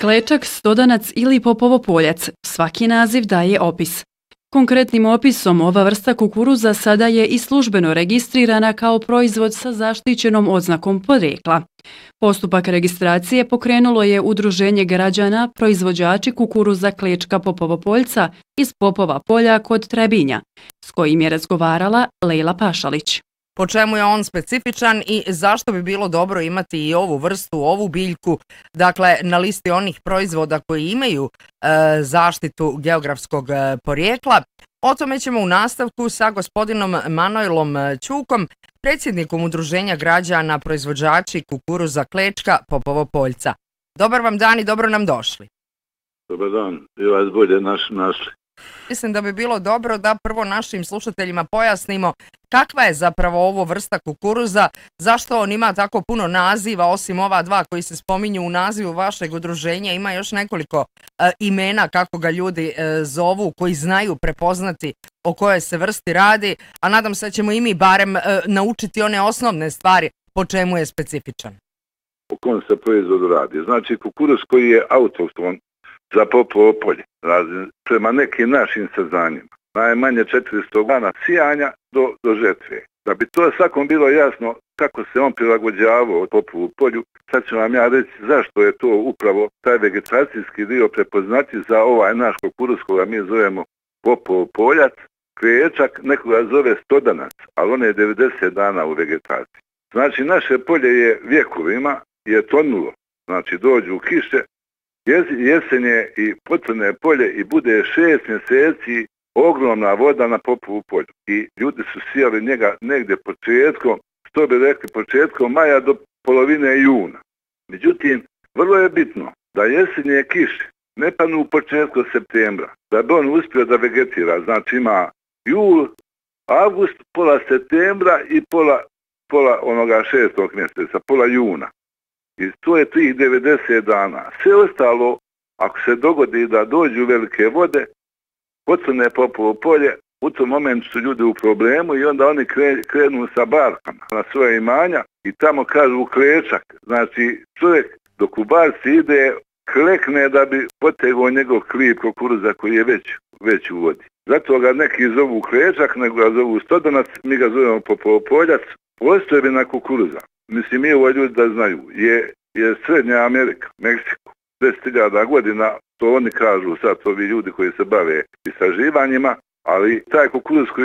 Klečak, stodanac ili popovo poljac, svaki naziv daje opis. Konkretnim opisom ova vrsta kukuruza sada je i službeno registrirana kao proizvod sa zaštićenom oznakom porijekla. Postupak registracije pokrenulo je Udruženje građana proizvođači kukuruza Klečka Popovo Poljca iz Popova Polja kod Trebinja, s kojim je razgovarala Lejla Pašalić. Po čemu je on specifičan i zašto bi bilo dobro imati i ovu vrstu, ovu biljku, dakle na listi onih proizvoda koji imaju zaštitu geografskog porijekla. O tome ćemo u nastavku sa gospodinom Manojlom Ćukom, predsjednikom Udruženja građana proizvođači kukuruza Klečka Popovo Poljca. Dobar vam dan i dobro nam došli. Dobar dan, i vas bolje našli. Mislim da bi bilo dobro da prvo našim slušateljima pojasnimo kakva je zapravo ovo vrsta kukuruza, zašto on ima tako puno naziva, osim ova dva koji se spominju u nazivu vašeg udruženja, ima još nekoliko imena kako ga ljudi zovu, koji znaju prepoznati o kojoj se vrsti radi, a nadam se da ćemo i mi barem naučiti one osnovne stvari po čemu je specifičan. O kom se proizvodu radi? Znači kukuruz koji je autohton za Popovo Polje, prema nekim našim saznanjima, najmanje 400 dana sijanja do žetve. Da bi to svakom bilo jasno kako se on prilagođavao od Popovu Polju, sad ću vam ja reći zašto je to upravo taj vegetacijski dio prepoznati za ovaj naš kukuruz koga mi zovemo Popov Poljac, Klečak, nekoga zove stodanac, ali on je 90 dana u vegetaciji. Znači naše polje je vjekovima je tonulo, znači dođu kiše, jesen je i potvrne polje i bude 6 mjeseci ogromna voda na Popovu Polju. I ljudi su sijali njega negdje početkom, što bi rekli početkom maja do polovine juna. Međutim, vrlo je bitno da jesenje kiše ne panu u početku septembra, da bi on uspio da vegetira. Znači ima jul, avgust, pola septembra i pola onoga 6. mjeseca, pola juna. I to je tih 90 dana. Sve ostalo, ako se dogodi da dođu velike vode, potvrne Popovo Polje, u tom momentu su ljudi u problemu i onda oni krenu sa barkama na svoje imanja i tamo kažu Klečak. Znači čovjek dok u barci ide, klekne da bi potegao njegov klip kukuruza koji je već u vodi. Zato ga neki zovu Klečak, nego ga zovu stodanac, mi ga zovemo Popovo Poljac. Postojbina kukuruza, mislim mi ovo ljudi da znaju, je Srednja Amerika, Meksiko, 10.000 godina, to oni kažu sad ovi ljudi koji se bave istraživanjima, ali taj kukuruz koji